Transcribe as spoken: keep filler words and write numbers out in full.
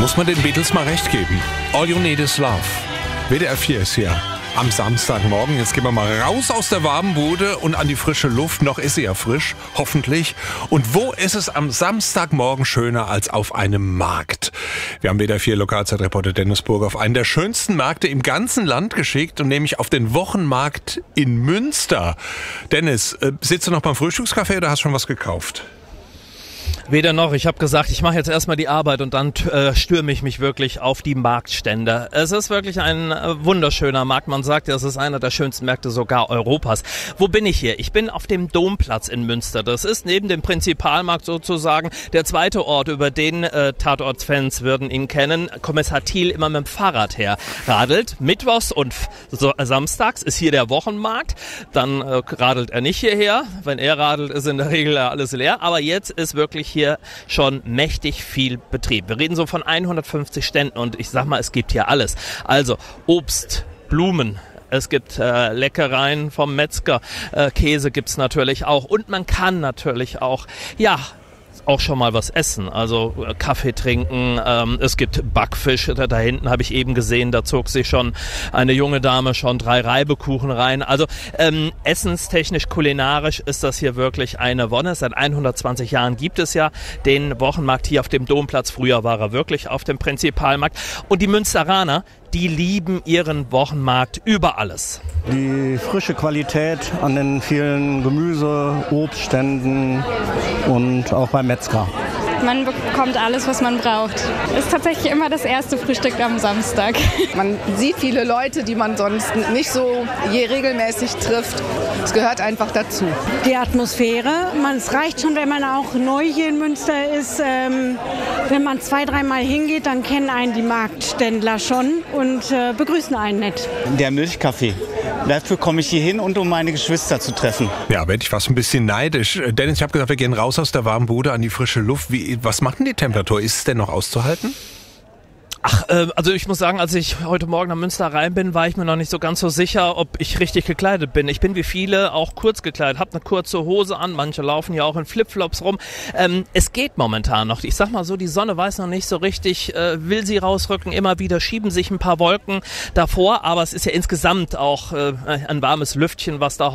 muss man den Beatles mal recht geben. All You Need Is Love. W D R vier ist hier am Samstagmorgen. Jetzt gehen wir mal raus aus der warmen Bude und an die frische Luft. Noch ist sie ja frisch, hoffentlich. Und wo ist es am Samstagmorgen schöner als auf einem Markt? Wir haben W D R vier Lokalzeitreporter Dennis Burg auf einen der schönsten Märkte im ganzen Land geschickt und nämlich auf den Wochenmarkt in Münster. Dennis, äh, sitzt du noch beim Frühstückscafé oder hast schon was gekauft? Weder noch. Ich habe gesagt, ich mache jetzt erstmal die Arbeit und dann äh, stürme ich mich wirklich auf die Marktstände. Es ist wirklich ein äh, wunderschöner Markt. Man sagt ja, es ist einer der schönsten Märkte sogar Europas. Wo bin ich hier? Ich bin auf dem Domplatz in Münster. Das ist neben dem Prinzipalmarkt sozusagen der zweite Ort, über den äh, Tatortsfans würden ihn kennen. Kommissar Thiel immer mit dem Fahrrad her radelt. Mittwochs und so, äh, samstags ist hier der Wochenmarkt. Dann äh, radelt er nicht hierher. Wenn er radelt, ist in der Regel alles leer. Aber jetzt ist wirklich hier schon mächtig viel Betrieb. Wir reden so von hundertfünfzig Ständen und ich sag mal, es gibt hier alles. Also Obst, Blumen, es gibt äh, Leckereien vom Metzger, äh, Käse gibt's natürlich auch und man kann natürlich auch, ja, auch schon mal was essen, also äh, Kaffee trinken, ähm, es gibt Backfisch, da, da hinten habe ich eben gesehen, da zog sich schon eine junge Dame schon drei Reibekuchen rein, also ähm, essenstechnisch, kulinarisch ist das hier wirklich eine Wonne. Seit hundertzwanzig Jahren gibt es ja den Wochenmarkt hier auf dem Domplatz, früher war er wirklich auf dem Prinzipalmarkt und die Münsteraner, die lieben ihren Wochenmarkt über alles. Die frische Qualität an den vielen Gemüse, Obstständen und auch beim Metzger. Man bekommt alles, was man braucht. Ist tatsächlich immer das erste Frühstück am Samstag. Man sieht viele Leute, die man sonst nicht so je regelmäßig trifft. Es gehört einfach dazu. Die Atmosphäre, man, es reicht schon, wenn man auch neu hier in Münster ist. Ähm, wenn man zwei, dreimal hingeht, dann kennen einen die Marktständler schon und äh, begrüßen einen nett. Der Milchkaffee. Dafür komme ich hier hin und um meine Geschwister zu treffen. Ja, werde ich fast ein bisschen neidisch. Dennis, ich habe gesagt, wir gehen raus aus der warmen Bude an die frische Luft. Wie, was macht denn die Temperatur? Ist es denn noch auszuhalten? Ach, äh, also ich muss sagen, als ich heute Morgen nach Münster rein bin, war ich mir noch nicht so ganz so sicher, ob ich richtig gekleidet bin. Ich bin wie viele auch kurz gekleidet, habe eine kurze Hose an, manche laufen ja auch in Flipflops rum. Ähm, es geht momentan noch. Ich sag mal so, die Sonne weiß noch nicht so richtig, äh, will sie rausrücken. Immer wieder schieben sich ein paar Wolken davor, aber es ist ja insgesamt auch äh, ein warmes Lüftchen, was da